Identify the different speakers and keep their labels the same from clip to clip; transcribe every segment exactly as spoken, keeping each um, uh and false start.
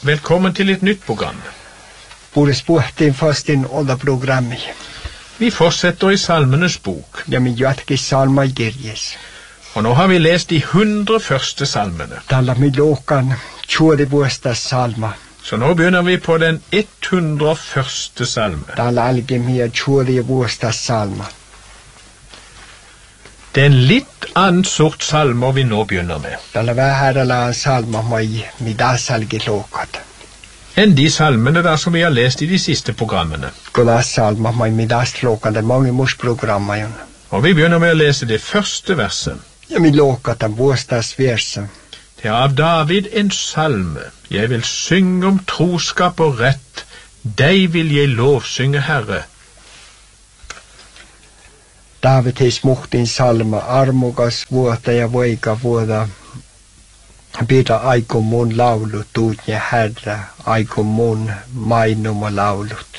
Speaker 1: Velkommen til et nytt program.
Speaker 2: Både sporten fast in alla programmi.
Speaker 1: Vi fortsetter i Salmenes bok.
Speaker 2: Ja, men jatke salma girjes.
Speaker 1: Og nå har vi lest de hundre første salmene.
Speaker 2: Talla mi lokan tjore vuosta salma.
Speaker 1: Så nå begynner vi på den hundre og første salme.
Speaker 2: Talla alge mia tjore vuosta salma.
Speaker 1: Det er en litt annen sort salmer vi nå begynner med.
Speaker 2: Talla vähärala salma mai midas alge lokat.
Speaker 1: Enn de salmene der som vi har lest i de siste programmene.
Speaker 2: Kolla salma mai midas lokat, det er mange morsprogramma jo.
Speaker 1: Og vi begynner med å lese det første verset.
Speaker 2: Ja, mi lokat den vuostas verset.
Speaker 1: Det er av David en salme. Jeg vil synge om troskap og rett. Deg vil jeg lovsynge, Herre.
Speaker 2: David hei smuhtin salma, armokas vuota ja voika vuota. Pidä aiko mun laulut, tuutje Herre, aiko mun mainuma laulut.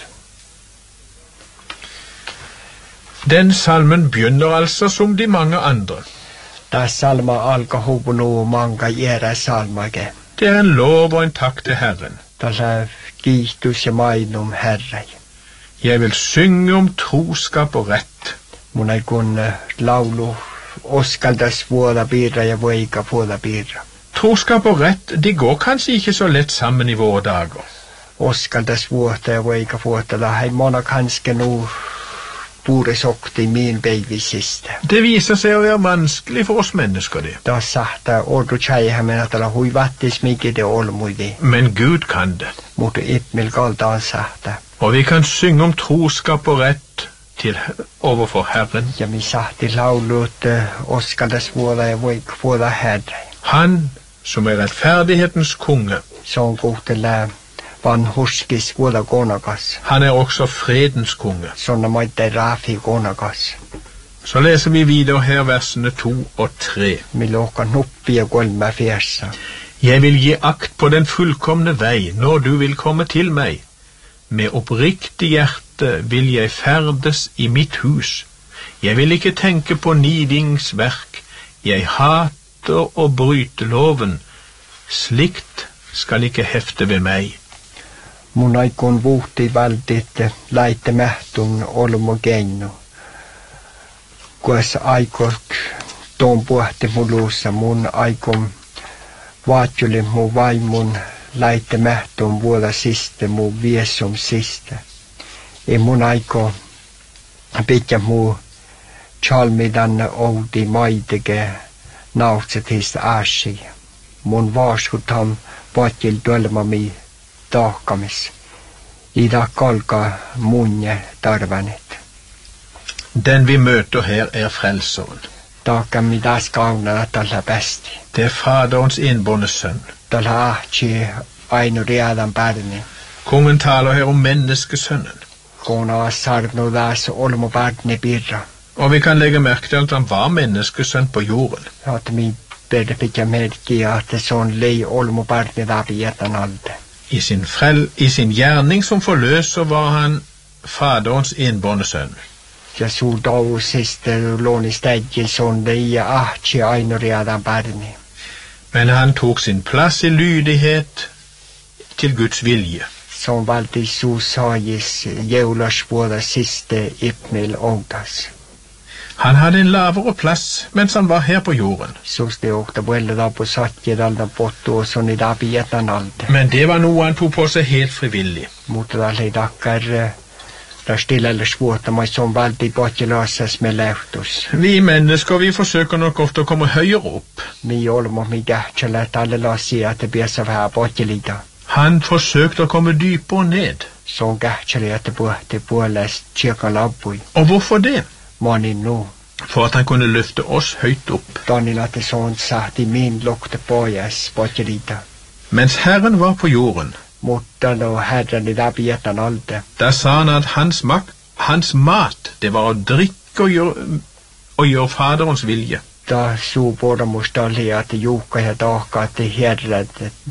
Speaker 1: Den salmen begynner altså som de mange andre.
Speaker 2: Tää salma alkaa huvunuu manka järä salmake.
Speaker 1: Det er en lov og en takk til Herren.
Speaker 2: Tällä kiihtus ja mainum Herre.
Speaker 1: Jeg vil synge om troskap og rett.
Speaker 2: Mun ei kun laulu oskaldas vuoda piirra ja voika vuoda piirra.
Speaker 1: Troskap og rett, de går kanskje ikke så lett sammen i våre dager.
Speaker 2: Oskaldas vuoda ja voika vuoda, da hei mona kanske nu puures okti min päivisistä.
Speaker 1: Det viser seg å være vanskelig for oss mennesker, det.
Speaker 2: Da sahta ordu tjäihän att ala hui vattis mikä det olmuidi.
Speaker 1: Men Gud kan det.
Speaker 2: Mutta ipmil kaltaan sahta.
Speaker 1: Og vi kan synge om troskap og rett til overfor Herren.
Speaker 2: Ja mi sahti laulut uh, oskaldas vuoda ja voik vuoda Herre.
Speaker 1: Han som er rettferdighetens konge.
Speaker 2: Se on kohtele vanhurskis vuoda konakas.
Speaker 1: Han er også fredens konge.
Speaker 2: Sånne maite rafi konakas.
Speaker 1: Så leser vi videre her versene to og tre.
Speaker 2: Mi loka nuppi ja kolme fjersa.
Speaker 1: Jeg vil gi akt på den fullkomne vei når du vil komme til meg. Med oppriktig hjerte vil jeg ferdes i mitt hus. Jeg vil ikke tenke på nidingsverk. Jeg hater å bryte loven. Slikt skal ikke hefte ved meg.
Speaker 2: Mun aikon vuhti valtit laitte mähtun olmo keinu. Kuas aikok tuon puhti muluussa mun aikon vaatjuli mu vaimun laitte mähtun vuoda siste mu viesum siste. E mun aiko pitkä mu chalmidan oudi maiteke nautset histä aasi. Mun vaaskutam vaatjil tuolmami tahkamis. Ida kalka munje tarvanit.
Speaker 1: Den vi møter her er frelseren.
Speaker 2: Tahka midas kaunana tällä bästi.
Speaker 1: Det er Faderens enbårne sønn.
Speaker 2: Tällä ahti ainu readan pärni.
Speaker 1: Kongen taler her om menneskesønnen.
Speaker 2: Kona sarnu das olmo pärni pirra.
Speaker 1: Og vi kan legge merke til at han var menneskesønn på jorden.
Speaker 2: Att mi berde pitkä merkkiä, att se on lei olmo pärni läpi jätän alde.
Speaker 1: I sin, frel, I sin gjerning som forløser var han Faderens enbårne sønn.
Speaker 2: Ja suur tausiste loonistäjil son leia ahti ainu readan pärni.
Speaker 1: Men han tok sin plass i lydighet til Guds vilje.
Speaker 2: Som valti suus saajis jeulasvuoda siste ipmil outas.
Speaker 1: Han hadde en lavere plass mens han var her på jorden.
Speaker 2: Suus te ohta vuelleda på satjedalda pottu og son i dabi jätän alde.
Speaker 1: Men det var noe han tok på seg helt frivillig.
Speaker 2: Mutta da lei dakkar da stillelle svuota mai som valti potjelasas med lehtus.
Speaker 1: Vi mennesker, vi forsøker nok ofte å komme høyere opp.
Speaker 2: Mi olmo mi kähtsälä, että alle lasia, että piässä vähän potjelita.
Speaker 1: Han forsøkte å komme dypere ned.
Speaker 2: Se on kähtsälä, että puhti puolesta tjekan lappui.
Speaker 1: Og hvorfor det?
Speaker 2: Manin nu.
Speaker 1: For at han kunne løfte oss høyt opp.
Speaker 2: Tannin, että se on sahti min lukte pojas potjelita.
Speaker 1: Mens Herren var på jorden,
Speaker 2: mutta no Herren i läpi jätän alde.
Speaker 1: da sa han at hans, makt, hans mat, det var å drikke og gjøre, og gjøre Faderens vilje.
Speaker 2: Da suu pormusta oli, että Juukka ja Tahka, että Herren,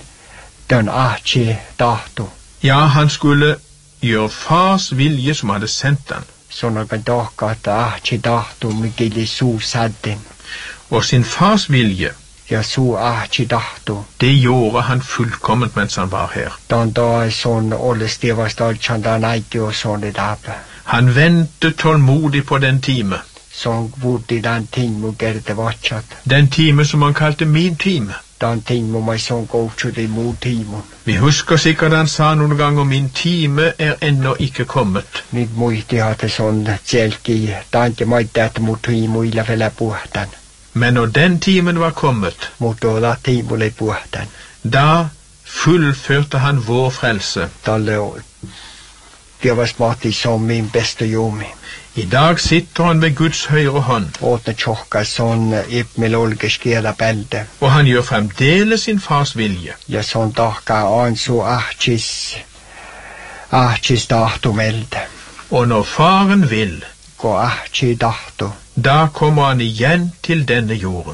Speaker 2: den ahti tahto.
Speaker 1: Ja, han skulle gjøre fars vilje som hadde sendt han.
Speaker 2: Sonakan Tahka, että ahti tahto, mikili suu säddin.
Speaker 1: Og sin fars vilje,
Speaker 2: Ja så ahti tahto.
Speaker 1: Det gjorde han fullkomment mens han var her.
Speaker 2: Dan da sånn alle steder stod da neike og sånn det der.
Speaker 1: Han ventet tålmodig på den time.
Speaker 2: Sånn hvor de den ting må gjøre det vatsat.
Speaker 1: Den time som han kalte min time.
Speaker 2: Den ting må man sånn gå til det mot timen.
Speaker 1: Vi husker sikkert han sa noen ganger min time er ennå ikke kommet.
Speaker 2: Nyt muisti ha det sånn selki. Den ikke måtte etter mot timen illa vel puhtan.
Speaker 1: Men når den timen var kommet,
Speaker 2: Mot olla timen le puhtan.
Speaker 1: da fullførte han vår frelse.
Speaker 2: Dalle det var smart som min beste jomi.
Speaker 1: I dag sitter han ved Guds høyre hånd,
Speaker 2: Åtne tjokka sånn ip med olge skjela belde.
Speaker 1: og han gjør fremdeles sin fars vilje.
Speaker 2: Ja sånn takka an så ahtis ahtis dahto melde.
Speaker 1: Og når faren vil,
Speaker 2: Gå ahti dahto.
Speaker 1: da kommer han igjen til denne jorden.